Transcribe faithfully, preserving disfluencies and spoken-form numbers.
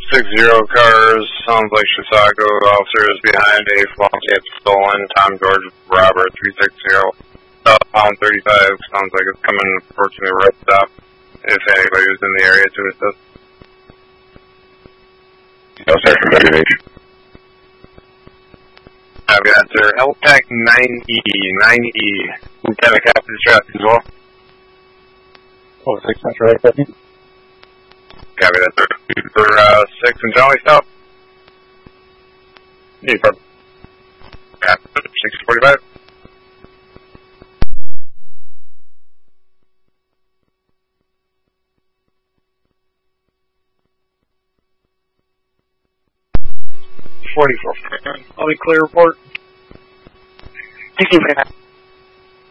six zero cars, sounds like Chisago officers behind a small tape stolen. Tom George Robert three six zero. Southbound thirty-five, sounds like it's coming approaching the red stop. If anybody was in the area to assist. No, sir, from W H. I've got sir, L TAC nine E, nine E. Lieutenant Captain Traffic as well. Oh, six Central eight fifty. Copy that, sir. For uh, six and Charlie, stop. Need for six forty-five. forty-four. I'll be clear report. Thank you very much.